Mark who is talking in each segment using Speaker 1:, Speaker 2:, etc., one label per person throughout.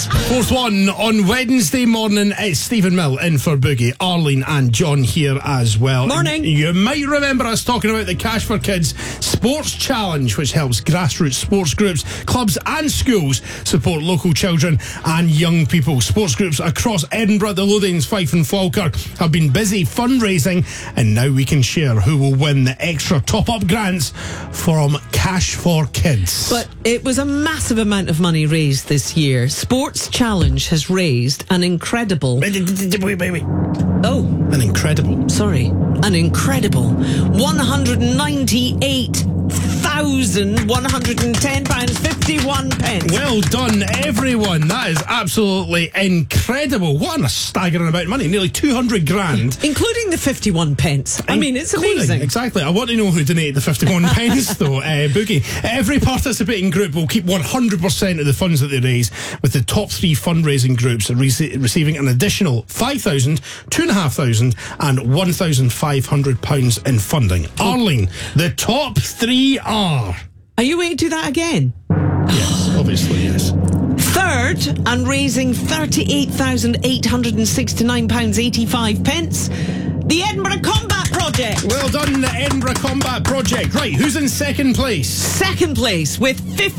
Speaker 1: Next.
Speaker 2: Fourth one on Wednesday morning. It's Stephen Mill in for Boogie, Arlene and John here as well.
Speaker 1: Morning.
Speaker 2: You might remember us talking about the Cash for Kids Sports Challenge, which helps grassroots sports groups, clubs and schools support local children and young people. Sports groups across Edinburgh, the Lothians, Fife and Falkirk have been busy fundraising, and now we can share who will win the extra top-up grants from Cash for Kids.
Speaker 1: But it was a massive amount of money raised this year. Sports Challenge has raised an incredible...
Speaker 2: Wait.
Speaker 1: Oh.
Speaker 2: An incredible.
Speaker 1: Sorry. An incredible £198,110.51.
Speaker 2: Well done, everyone. That is absolutely incredible. What a staggering amount of money. Nearly 200 grand.
Speaker 1: Including the 51 pence. I mean, it's amazing.
Speaker 2: Exactly. I want to know who donated the 51 pence, though. Boogie. Every participating group will keep 100% of the funds that they raise, with the top three fundraising groups receiving an additional £5,000, £2,500 and £1,500 in funding. Arlene, the top three are...
Speaker 1: Are you waiting to do that again?
Speaker 2: Yes, obviously, yes.
Speaker 1: Third, and raising £38,869.85, the Edinburgh Combat Project.
Speaker 2: Well done, the Edinburgh Combat Project. Right, who's in second place?
Speaker 1: Second place with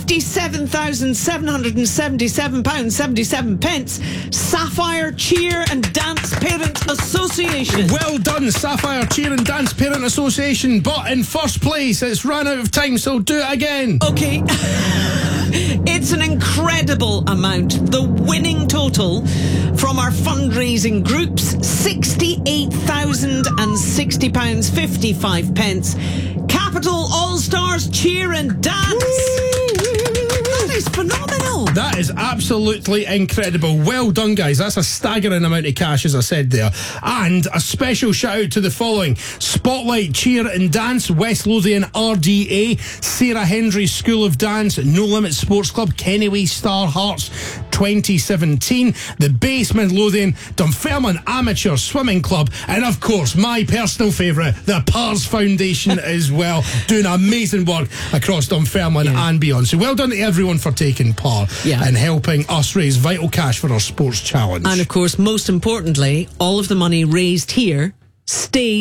Speaker 1: £57,777.77, Sapphire Cheer and Dance Parent Association.
Speaker 2: Well done, Sapphire Cheer and Dance Parent Association. But in first place, it's run out of time, so do it again.
Speaker 1: Okay. It's an incredible amount. The winning total from our fundraising groups, £68,060.55. Capital All Stars Cheer and Dance. That is phenomenal.
Speaker 2: That is absolutely incredible. Well done, guys. That's a staggering amount of cash, as I said there. And a special shout out to the following: Spotlight Cheer and Dance, West Lothian RDA, Sarah Hendry School of Dance, No Limit Sports Club, Kennyway Star Hearts 2017, the Basement Lothian, Dunfermline Amateur Swimming Club, and of course my personal favourite, the Pars Foundation as well, doing amazing work across Dunfermline and beyond. So well done to everyone for taking part and helping us raise vital cash for our sports challenge.
Speaker 1: And of course, most importantly, all of the money raised here stays